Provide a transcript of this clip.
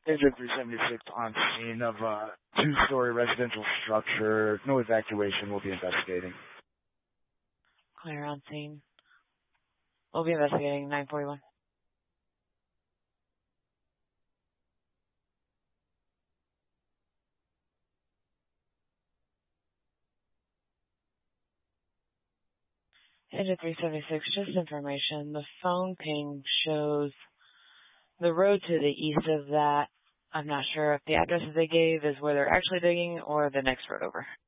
Engine 376 on scene of a two-story residential structure. No evacuation. We'll be investigating. Clear on scene. We'll be investigating 941. Engine 376, just information. The phone ping shows the road to the east of that. I'm not sure if the addresses they gave is where they're actually digging or the next road over.